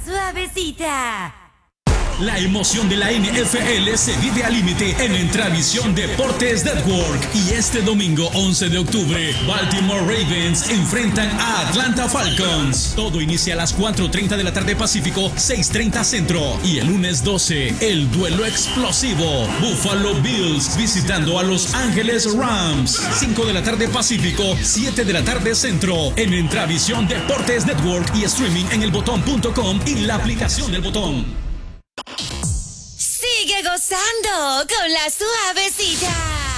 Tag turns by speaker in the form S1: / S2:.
S1: Suavecita.
S2: La emoción de la NFL se vive al límite en Entravisión Deportes Network. Y este domingo 11 de octubre, Baltimore Ravens enfrentan a Atlanta Falcons. Todo inicia a las 4:30 de la tarde Pacífico, 6:30 Centro. Y el lunes 12, el duelo explosivo. Buffalo Bills visitando a Los Ángeles Rams. 5 de la tarde Pacífico, 7 de la tarde Centro. En Entravisión Deportes Network y streaming en elbotón.com y la aplicación del Botón.
S1: Sigue gozando con la Suavecita.